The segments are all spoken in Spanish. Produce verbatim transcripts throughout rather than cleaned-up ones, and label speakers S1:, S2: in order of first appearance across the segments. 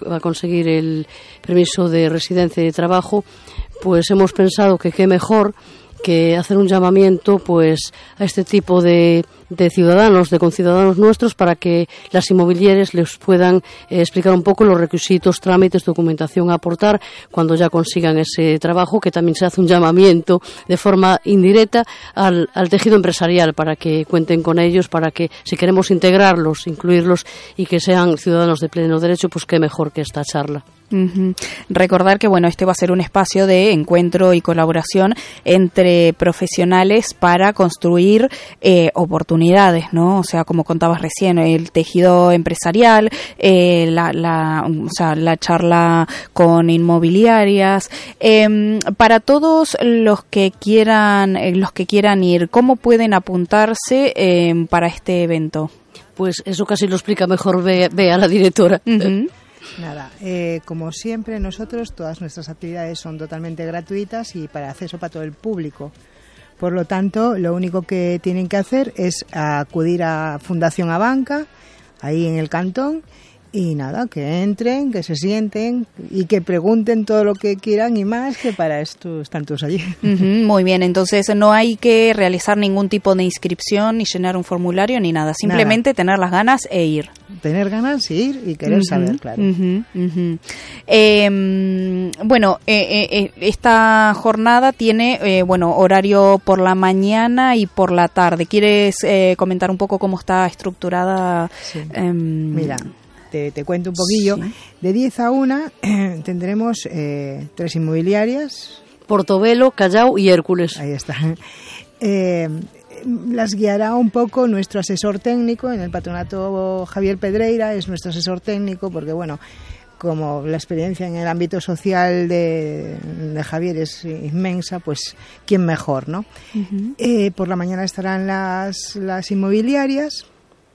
S1: a conseguir el permiso de residencia y de trabajo, pues hemos pensado que qué mejor que hacer un llamamiento pues a este tipo de, de ciudadanos, de conciudadanos nuestros, para que las inmobiliarias les puedan eh, explicar un poco los requisitos, trámites, documentación a aportar cuando ya consigan ese trabajo, que también se hace un llamamiento de forma indirecta al, al tejido empresarial para que cuenten con ellos, para que si queremos integrarlos, incluirlos y que sean ciudadanos de pleno derecho, pues qué mejor que esta charla.
S2: Uh-huh. Recordar que bueno, este va a ser un espacio de encuentro y colaboración entre profesionales para construir eh, oportunidades, ¿no? O sea, como contabas recién, el tejido empresarial, eh, la, la, o sea, la charla con inmobiliarias. Eh, para todos los que quieran, eh, los que quieran ir, ¿cómo pueden apuntarse eh, para este evento?
S1: Pues eso casi lo explica mejor Bea, Bea la directora.
S2: Uh-huh.
S3: Nada, eh, como siempre nosotros, todas nuestras actividades son totalmente gratuitas y para acceso para todo el público. Por lo tanto, lo único que tienen que hacer es acudir a Fundación Abanca, ahí en el Cantón, y nada, que entren, que se sienten y que pregunten todo lo que quieran y más, que para esto están todos allí.
S2: Uh-huh, muy bien, entonces no hay que realizar ningún tipo de inscripción ni llenar un formulario ni nada, simplemente nada. Tener las ganas e ir.
S3: Tener ganas, ir y querer uh-huh, saber, claro.
S2: Uh-huh, uh-huh. Eh, bueno, eh, eh, esta jornada tiene eh, bueno horario por la mañana y por la tarde. ¿Quieres eh, comentar un poco cómo está estructurada?
S3: Sí.
S2: Eh,
S3: Mira, te, te cuento un poquillo. Sí. De diez a una eh, tendremos eh, tres inmobiliarias.
S1: Portobelo, Callao y Hércules.
S3: Ahí está. Eh, las guiará un poco nuestro asesor técnico en el patronato. Javier Pedreira es nuestro asesor técnico porque, bueno, como la experiencia en el ámbito social de, de Javier es inmensa, pues quién mejor, ¿no? Uh-huh. Eh, por la mañana estarán las, las inmobiliarias.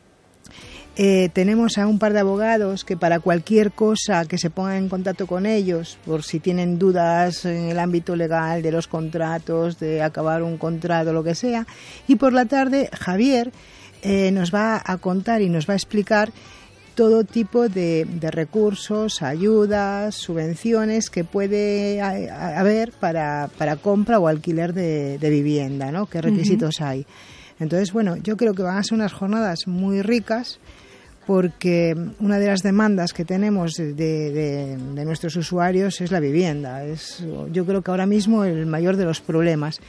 S3: Eh, tenemos a un par de abogados que para cualquier cosa que se pongan en contacto con ellos, por si tienen dudas en el ámbito legal de los contratos, de acabar un contrato, lo que sea. Y por la tarde Javier eh, nos va a contar y nos va a explicar todo tipo de, de recursos, ayudas, subvenciones que puede haber para, para compra o alquiler de, de vivienda, ¿no? ¿Qué requisitos uh-huh. hay? Entonces, bueno, yo creo que van a ser unas jornadas muy ricas, porque una de las demandas que tenemos de, de, de nuestros usuarios es la vivienda. Es, yo creo que ahora mismo el mayor de los problemas.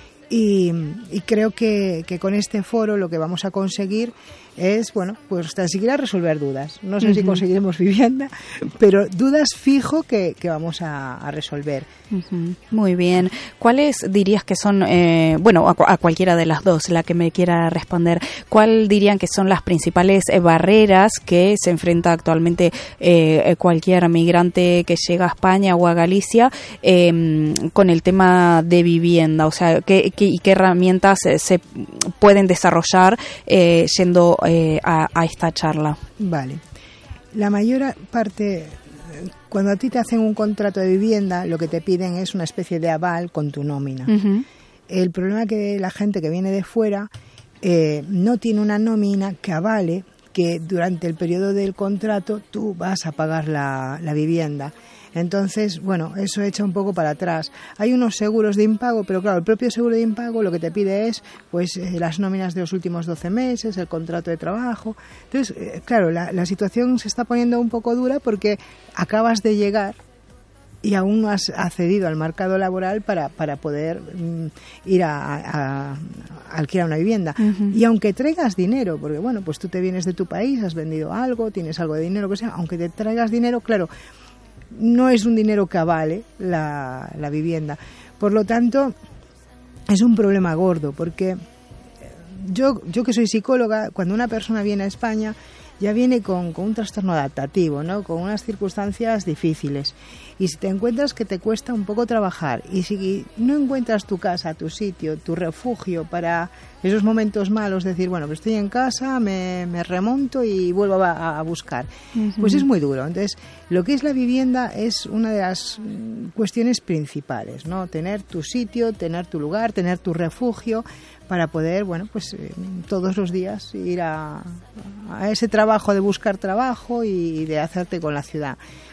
S3: Y, y creo que, que con este foro lo que vamos a conseguir es, bueno, pues tan siquiera resolver dudas. No sé uh-huh. si conseguiremos vivienda, pero dudas fijo que, que vamos a, a resolver.
S2: Uh-huh. Muy bien. ¿Cuáles dirías que son, eh, bueno, a, a cualquiera de las dos, la que me quiera responder, cuál dirían que son las principales eh, barreras que se enfrenta actualmente eh, cualquier migrante que llega a España o a Galicia eh, con el tema de vivienda? O sea, ¿qué, qué, qué herramientas eh, se pueden desarrollar eh, yendo Eh, a, a esta charla?
S3: Vale. La mayor parte, cuando a ti te hacen un contrato de vivienda, lo que te piden es una especie de aval con tu nómina. Uh-huh. El problema es que la gente que viene de fuera eh, no tiene una nómina que avale que durante el periodo del contrato tú vas a pagar la, la vivienda. Entonces, bueno, eso echa un poco para atrás. Hay unos seguros de impago, pero claro, el propio seguro de impago lo que te pide es pues eh, las nóminas de los últimos doce meses, el contrato de trabajo. Entonces, eh, claro, la, la situación se está poniendo un poco dura porque acabas de llegar y aún no has accedido al mercado laboral para, para poder mm, ir a, a, a alquilar una vivienda. Uh-huh. Y aunque traigas dinero, porque bueno, pues tú te vienes de tu país, has vendido algo, tienes algo de dinero, que sea, aunque te traigas dinero, claro, no es un dinero que avale la, la vivienda. Por lo tanto, es un problema gordo, porque yo, yo que soy psicóloga, cuando una persona viene a España, ya viene con, con un trastorno adaptativo, ¿no? Con unas circunstancias difíciles. Y si te encuentras que te cuesta un poco trabajar y si no encuentras tu casa, tu sitio, tu refugio para esos momentos malos, decir, bueno, pues estoy en casa, me, me remonto y vuelvo a, a buscar, uh-huh. pues es muy duro. Entonces, lo que es la vivienda es una de las cuestiones principales, ¿no? Tener tu sitio, tener tu lugar, tener tu refugio para poder, bueno, pues eh, todos los días ir a, a ese trabajo de buscar trabajo y de hacerte con la ciudad.